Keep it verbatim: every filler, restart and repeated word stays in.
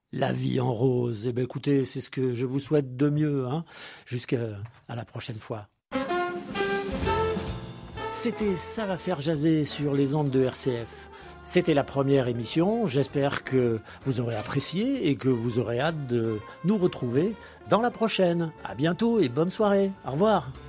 La vie en rose. Eh bien, écoutez, c'est ce que je vous souhaite de mieux, hein. Jusqu'à à la prochaine fois. C'était Ça va faire jaser sur les ondes de R C F. C'était la première émission. J'espère que vous aurez apprécié et que vous aurez hâte de nous retrouver dans la prochaine. À bientôt et bonne soirée. Au revoir.